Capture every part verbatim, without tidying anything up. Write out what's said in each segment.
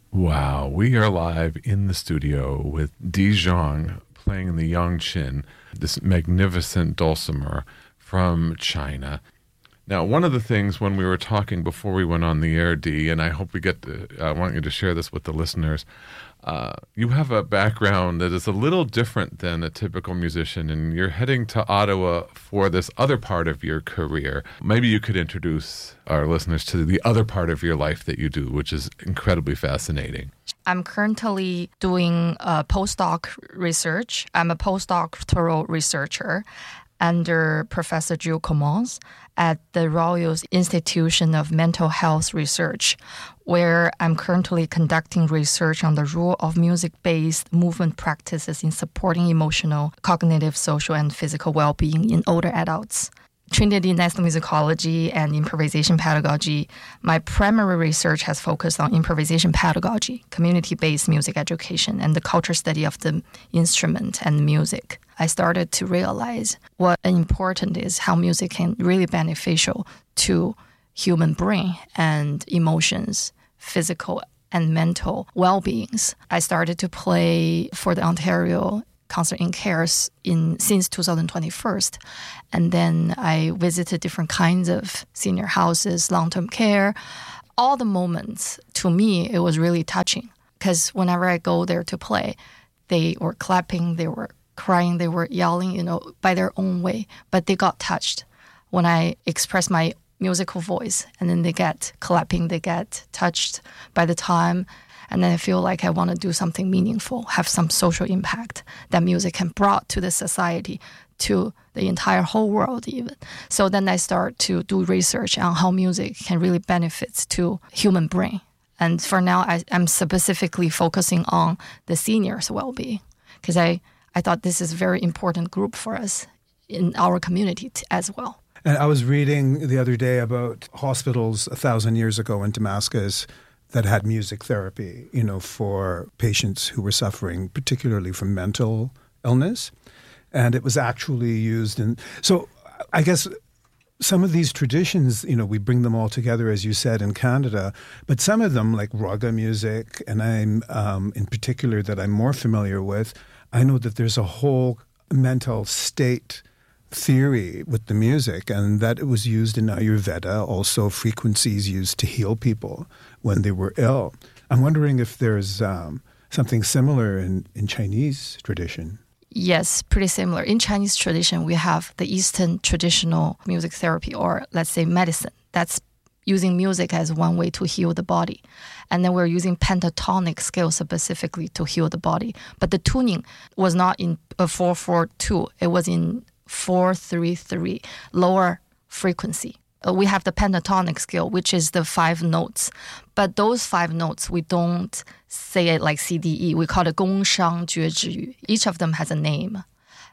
Wow, we are live in the studio with Di Zhang playing the Yangqin, this magnificent dulcimer from China. Now, one of the things when we were talking before we went on the air, Dee, and I hope we get to, I want you to share this with the listeners, uh, you have a background that is a little different than a typical musician, and you're heading to Ottawa for this other part of your career. Maybe you could introduce our listeners to the other part of your life that you do, which is incredibly fascinating. I'm currently doing uh, postdoc research. I'm a postdoctoral researcher under Professor Gilles Commons at the Royal Institution of Mental Health Research, where I'm currently conducting research on the role of music-based movement practices in supporting emotional, cognitive, social, and physical well-being in older adults. Trinity National Musicology and Improvisation Pedagogy, my primary research has focused on improvisation pedagogy, community-based music education, and the cultural study of the instrument and music. I started to realize what important is how music can really beneficial to human brain and emotions, physical and mental well-beings. I started to play for the Ontario Concert in Cares in since two thousand twenty-one, and then I visited different kinds of senior houses, long-term care. All the moments, to me, it was really touching because whenever I go there to play, they were clapping, they were crying, they were yelling, you know, by their own way, but they got touched when I express my musical voice, and then they get clapping, they get touched by the time. And then I feel like I want to do something meaningful, have some social impact that music can brought to the society, to the entire whole world even. So then I start to do research on how music can really benefit to human brain. And for now, I, I'm specifically focusing on the seniors' well-being because I, I thought this is a very important group for us in our community t- as well. And I was reading the other day about hospitals a thousand years ago in Damascus that had music therapy, you know, for patients who were suffering particularly from mental illness. And it was actually used in... So I guess some of these traditions, you know, we bring them all together, as you said, in Canada. But some of them, like raga music, and I'm um, in particular that I'm more familiar with, I know that there's a whole mental state theory with the music, and that it was used in Ayurveda, also frequencies used to heal people when they were ill. I'm wondering if there's um, something similar in, in Chinese tradition. Yes, pretty similar. In Chinese tradition, we have the Eastern traditional music therapy, or let's say medicine. That's using music as one way to heal the body. And then we're using pentatonic scale specifically to heal the body. But the tuning was not in a four four two. It was in four three three, lower frequency. Uh, we have the pentatonic scale, which is the five notes. But those five notes, we don't say it like C D E. We call it Gong Shang Jue Zhi Yu. Each of them has a name.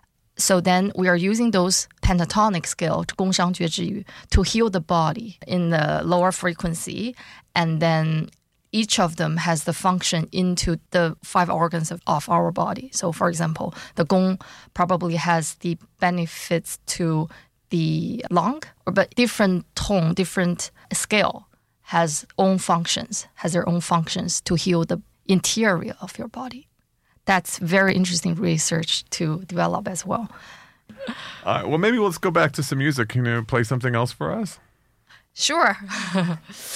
So then we are using those pentatonic scale, Gong Shang Jue Zhi Yu, to heal the body in the lower frequency. And then each of them has the function into the five organs of, of our body. So for example, the Gong probably has the benefits to the lung, but different tone, different scale has own functions, has their own functions to heal the interior of your body. That's very interesting research to develop as well. Uh, well, maybe let's go back to some music. Can you play something else for us? Sure.